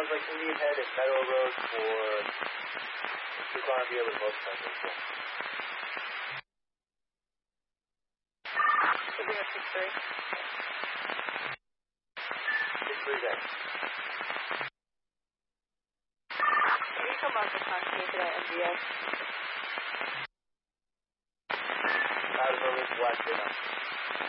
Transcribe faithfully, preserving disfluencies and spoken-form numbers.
sounds like Indian Head and Meadow Road for people on the other most times as well. Keeping at six three. six three day. Can you come on the contact at M D S? Out of the Black Dinner.